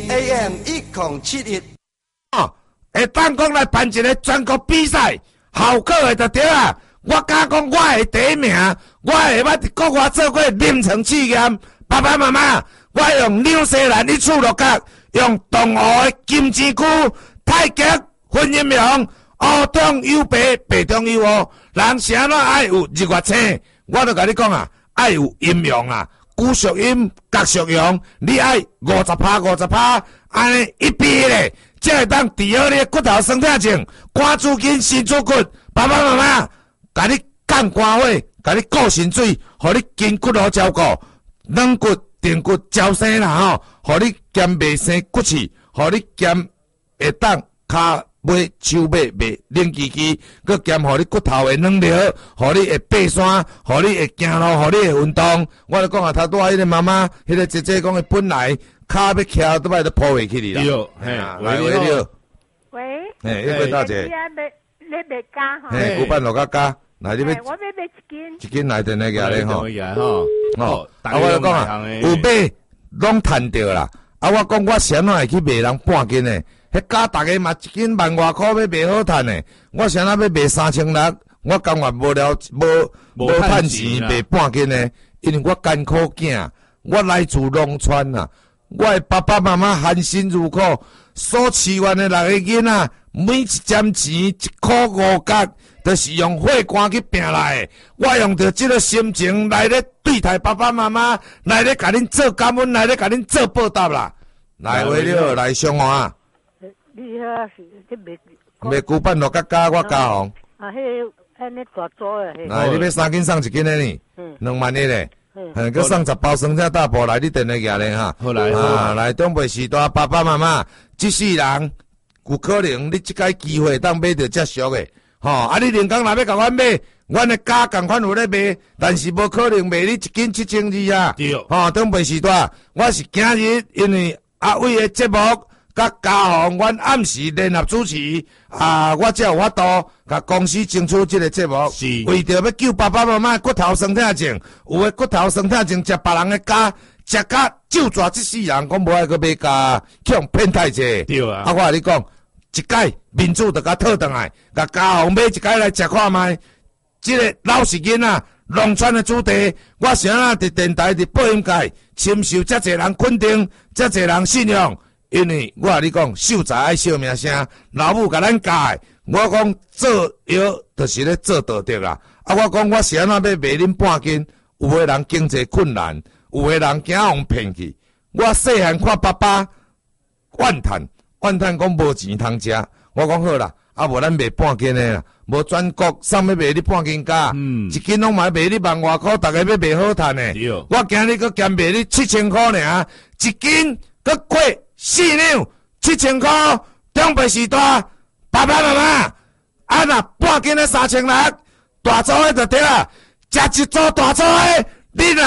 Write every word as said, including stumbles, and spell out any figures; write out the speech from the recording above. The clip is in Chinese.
A M 一零七一。 哦，会当讲来办一个全国比赛，效果的就对啊。我敢讲，我会第一名，我会捌伫国外做过临床试验。爸爸妈妈，我用纽西兰一处落角，用东湖的金针菇、太极、婚姻苗、乌中有白，白中有乌。人是安怎爱有日月星？我都甲你讲啊，爱有阴阳啊，古属阴，甲属阳，你爱五十趴、五十趴，安尼一比咧，才会当治好你的骨头酸痛症、肝主筋、心主骨。爸爸妈妈，甲你降肝火，甲你顾心水，互你筋骨好照顾，软骨、定骨、招生啦吼，互你减袂生骨刺，互你减会当骹尾、手尾袂冷叽叽，佮减互你骨头会软了，互你会爬山，互你会行路，互你会运动。我咧讲啊，头拄仔迄个妈妈，迄个姐姐讲的，本来骹要徛倒摆都抱袂起哩啦。 对，嘿， 来喂你。 喂。 嘿，一位大姐。 你啊，卖你卖家吼？ 嘿，古板落甲加。来，你要我要买一斤， 一斤来电来个咧吼， 吼， 啊，我就讲啊，有买拢趁着啦。啊，我讲我先会去卖人半斤诶，迄家大家嘛一斤万外块要卖好趁诶，我先要卖三千六，我甘愿无了无无趁钱卖半斤诶，因为我艰苦囝，我来自农村啊，我诶爸爸妈妈含辛茹苦，所饲养诶六个囡仔，每一针钱一块五角。就是用血汗去拼来的，我用着这个心情来咧对待爸爸妈妈，来咧甲恁做感恩，来咧甲恁做报答啦。来，为了来相华。 你遐是去卖？ 卖古板落甲加我加红。 啊，迄安尼大组诶。 来，你要三斤送一斤的呢？嗯。两万一咧。嗯。佮送十包生菜大包来，你等下举咧哈。 好来。 啊，来东北时代爸爸妈妈，这世人有可能你即个机会当买着遮俗的。吼、哦，啊！你连工若要甲阮买，阮的价共款有咧卖，但是无可能卖你一斤七千二啊。 对。 吼、哦，长辈时代，我是今日因为阿伟的节目，甲嘉宏，阮暗时联合主持，啊，我才有法度甲公司争取这个节目。 是。 为着要救爸爸妈妈骨头酸痛症，有诶骨头酸痛症食别人的家，食甲就抓这世人，讲无爱去买家，去用骗太济。 对啊。 啊，我甲你讲。一届民主就甲讨转来，甲嘉宏买一届来食看卖。即、這个老实囡仔，农村的主题，我是安怎伫电台、伫播音界，深受遮侪人肯定，遮侪人信用。因为我甲你讲，秀才爱小名声，老母甲咱教的。我讲做药就是咧做道德啦。啊，我讲我是安怎要卖恁半斤？有个人经济困难，有个人惊互骗去。我细汉看爸爸怨叹。怨叹讲无钱通食，我讲好啦，啊无咱卖半斤的啦，无全国送要卖你半斤价，嗯，一斤拢嘛卖你万外块，大家要卖好趁的。我今日佮减卖你七千块尔，一斤佮过四两，七千块，中辈时代，爸爸妈妈，啊若半斤的三千六，大组的就对啦，食一组大组的，你若